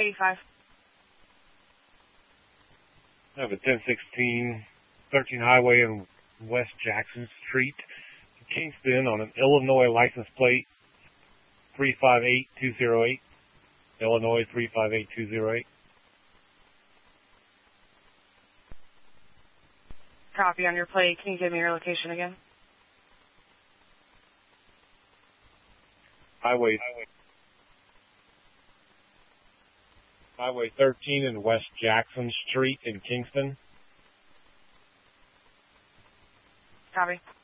85. I have a 1016 13 highway in West Jackson Street, Kingston, on an Illinois license plate 358208. Illinois 358208. Copy on your plate. Can you give me your location again? Highway 13 in West Jackson Street in Kingston. Copy.